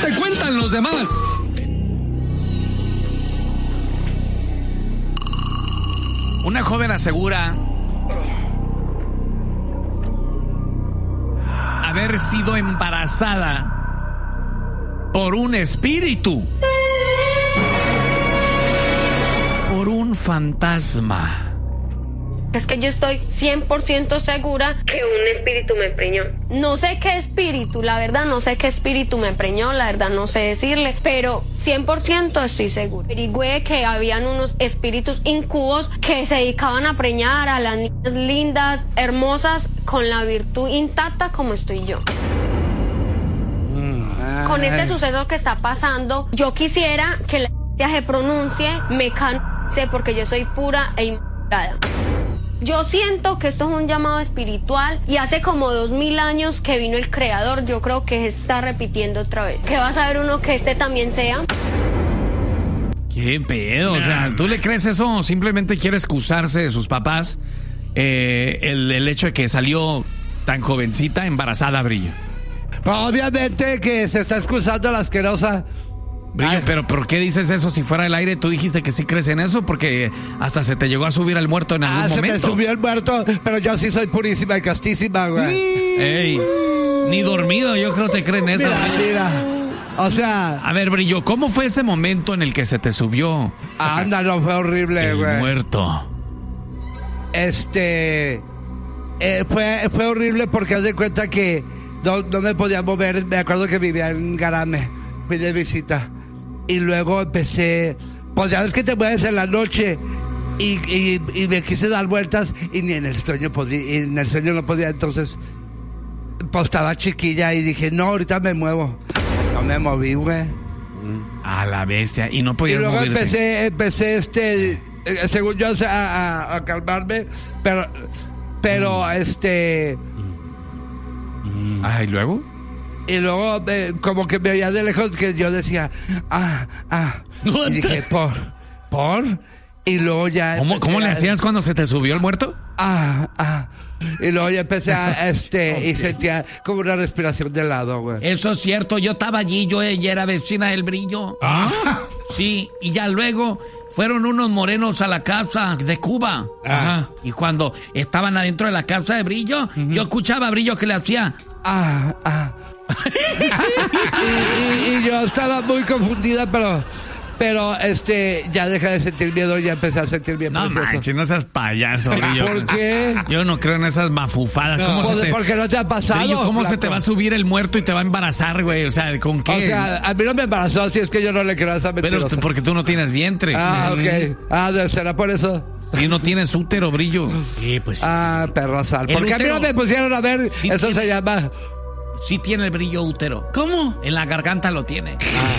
te cuentan los demás? Una joven asegura haber sido embarazada por un espíritu, por un fantasma. Es que yo estoy 100% segura que un espíritu me preñó. No sé qué espíritu, la verdad, no sé qué espíritu me preñó, la verdad no sé decirle, pero 100% estoy segura. Averigüé que habían unos espíritus incubos que se dedicaban a preñar a las niñas lindas, hermosas, con la virtud intacta como estoy yo. Con este suceso que está pasando, yo quisiera que la iglesia se pronuncie, me canse, porque yo soy pura e inmaculada. Yo siento que esto es un llamado espiritual y hace como 2000 años que vino el Creador. Yo creo que se está repitiendo otra vez. ¿Qué va a saber uno que este también sea? ¿Qué pedo? O sea, ¿tú le crees eso o simplemente quiere excusarse de sus papás? El hecho de que salió tan jovencita, embarazada, Brillo. Obviamente que se está excusando la asquerosa. Brillo, pero ¿por qué dices eso si fuera del aire? Tú dijiste que sí crees en eso porque hasta se te llegó a subir al muerto en algún momento. Se me subió el muerto, pero yo sí soy purísima y castísima, güey. Ey, ni dormido, yo creo que te creen eso. Mira. O sea... A ver, Brillo, ¿cómo fue ese momento en el que se te subió? Anda, no, fue horrible, güey. El muerto. Fue horrible porque haz de cuenta que no me podía mover. Me acuerdo que vivía en Garame. Fui de visita. Y luego empecé, pues ya ves que te mueves en la noche y me quise dar vueltas y ni en el sueño podía, y en el sueño no podía, entonces pues estaba chiquilla y dije, no, ahorita me muevo. No me moví, güey. A la bestia, y no podías moverte. Y luego empecé según yo a calmarme, pero ¿y luego? Y luego como que me veía de lejos que yo decía, y dije, ¿por? Y luego ya... ¿Cómo le hacías cuando se te subió el muerto? Y luego ya empecé y sentía como una respiración de lado, güey. Eso es cierto, yo estaba allí, ella era vecina del Brillo. Sí, y ya luego fueron unos morenos a la casa de Cuba. Ajá. Y cuando estaban adentro de la casa de Brillo, yo escuchaba a Brillo que le hacía... y yo estaba muy confundida, pero ya dejé de sentir miedo y ya empecé a sentir bien. No manches, no seas payaso, Brillo. ¿Por qué? Yo no creo en esas mafufadas. No. ¿Por qué no te ha pasado? Brillo, ¿cómo flaco? Se te va a subir el muerto y te va a embarazar, güey? O sea, ¿con qué? O sea, a mí no me embarazó, así es que yo no le creo a esa mentirosa. Pero porque tú no tienes vientre. Ok. ¿Será por eso? Sí, no tienes útero, Brillo. Sí, pues sí. Perrosal. ¿Por qué a mí no me pusieron a ver? Sí, eso se llama... Sí tiene el Brillo útero. ¿Cómo? En la garganta lo tiene.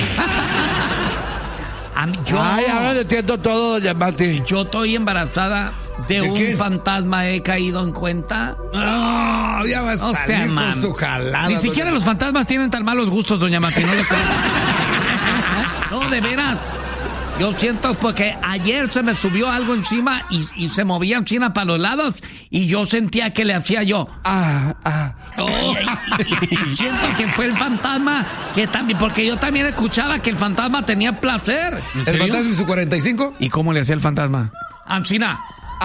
Ahora entiendo todo, doña Mati. Yo estoy embarazada de un fantasma, he caído en cuenta. Ya vas a salir con su jalada. Ni siquiera los fantasmas tienen tan malos gustos, doña Mati. No le creo. No, de veras. Yo siento porque ayer se me subió algo encima y se movía encima para los lados y yo sentía que le hacía yo. Y siento que fue el fantasma que también, porque yo también escuchaba que el fantasma tenía placer. ¿El fantasma y su 45? ¿Y cómo le hacía el fantasma? Ancina.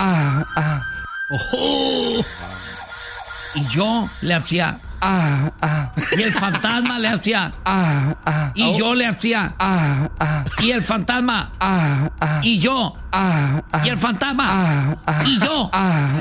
Y yo le hacía. Y el fantasma le hacía. Y yo le hacía. Y el fantasma. Y yo. Y el fantasma. Y yo.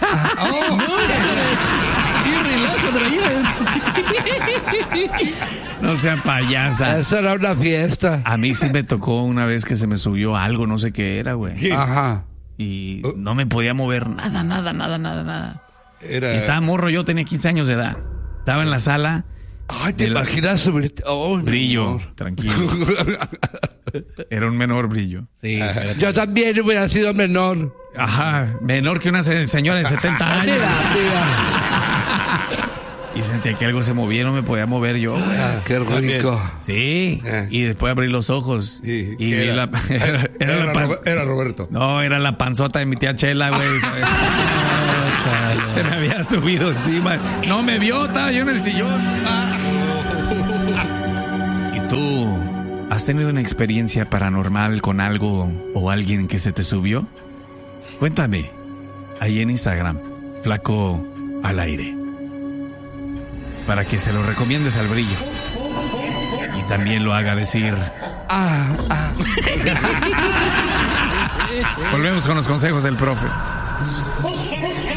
No sea payasa. Eso era una fiesta. A mí sí me tocó una vez que se me subió algo, no sé qué era, güey. Ajá. Y no me podía mover nada. Estaba morro, yo tenía 15 años de edad. Estaba en la sala. Ay, ¿te imaginas subirte? Brillo, tranquilo. Era un menor, Brillo. Sí. Yo también hubiera sido menor. Ajá, menor que una señora de 70 años. Mira. Y sentía que algo se movía, no me podía mover yo. Qué rico. Sí. Y después abrí los ojos. Y vi era Roberto. No, era la panzota de mi tía Chela, güey. Se me había subido encima. No me vio, estaba yo en el sillón. ¿Tú has tenido una experiencia paranormal con algo o alguien que se te subió? Cuéntame, ahí en Instagram, Flaco al Aire, para que se lo recomiendes al Brillo y también lo haga decir. Volvemos con los consejos del profe.